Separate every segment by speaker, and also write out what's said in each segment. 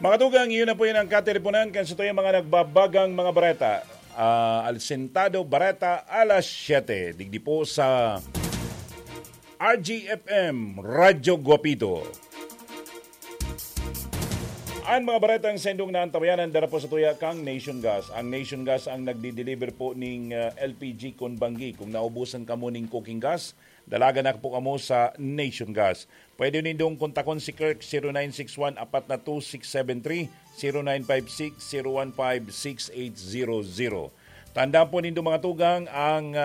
Speaker 1: Mga tugang, iyon na po yun ang kateleponan kan sa tuyang mga nagbabagang mga bareta. Alsentado Bareta alas 7. Digdi po sa RGFM Radyo Guapito. Ang mga baretang sendong na antabayanan dara po sa tuya kang Nation Gas. Ang Nation Gas ang nagdi-deliver po ning LPG kon banggi. Kung naubusan kamo ning cooking gas, dalaga na po kamo sa Nation Gas. Pwede nindong kontakon si Kirk 0961-422-673, 0956-015-6800. Tandaan po nindong mga tugang ang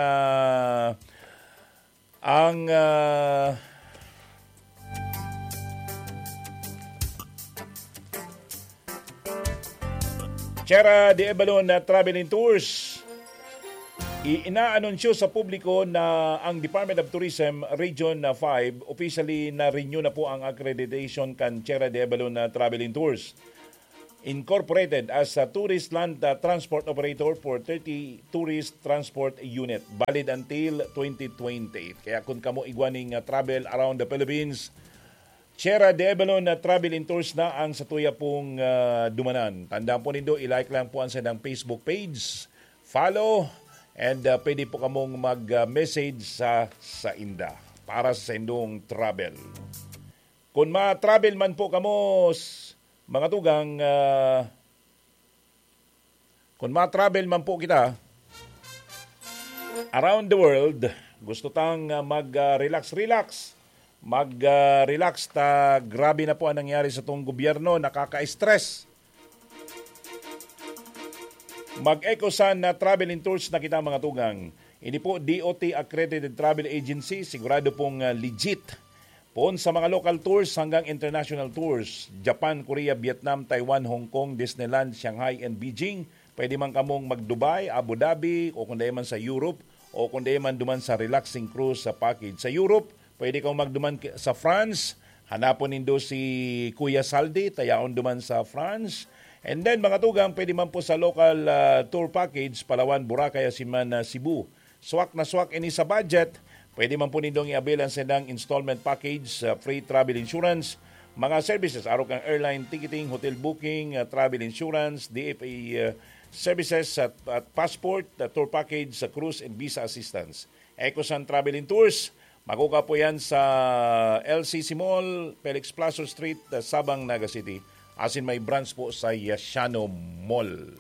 Speaker 1: Chera de Ebalon na Traveling Tours. Inaanunsyo sa publiko na ang Department of Tourism Region 5 officially na-renew na po ang accreditation kan Chera de Ebalon na Traveling Tours. Incorporated as a Tourist Land Transport Operator for 30 Tourist Transport Unit. Valid until 2028. Kaya kung kamo igwaning travel around the Philippines, Chera de Ebalon na Travel and Tours na ang sa tuya pong dumanan. Tandaan po nindo, i-like lang po ang sadang Facebook page, follow, and pwede po kamong mag-message sa inda para sa sendong travel. Kung ma-travel man po kamo, mga tugang, kung ma-travel man po kita around the world, gusto tang mag-relax, mag-relax ta grabe na po ang nangyari sa tong gobyerno, nakaka-stress. Mag-Ecosan na travel and tours na kita mga tugang. Ini po DOT accredited travel agency, sigurado pong legit. Poon sa mga local tours hanggang international tours, Japan, Korea, Vietnam, Taiwan, Hong Kong, Disneyland, Shanghai, and Beijing. Pwede man kamong mag-Dubai, Abu Dhabi, o kung man sa Europe, o kung man duman sa relaxing cruise sa package. Sa Europe, pwede kang magduman sa France. Hanapon nindo si Kuya Saldi, tayaon duman sa France. And then mga tugang, pwede man po sa local tour package, Palawan, Boracay, Asiman, Cebu. Swak na swak ini sa budget. Pwede man po nindong i-avail ang sedang installment package, free travel insurance, mga services, araw kang airline ticketing, hotel booking, travel insurance, DFA services at passport, tour package, cruise and visa assistance. Ecosan Travel and Tours. Makuha po yan sa LCC Mall, Felix Plaza Street, Sabang, Naga City. Asin may branch po sa Yasiano Mall.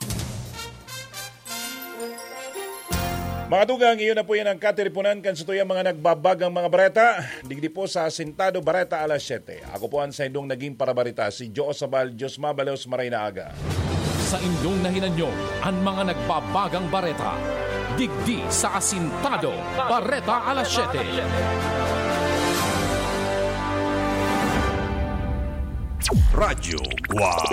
Speaker 1: Mga tugang, iyon na po yan ang kateleponan kan sa tuyang mga nagbabagang mga bareta. Digdi po sa Asentado Bareta alas 7. Ako po ang sa indong naging parabarita, si Joe Sabal, Diyos Mabalos, Maray na Aga.
Speaker 2: Sa indong nahinanyo, ang mga nagbabagang bareta. Digdi sa Asentado Bareta alas 7.
Speaker 3: Radyo Guapito.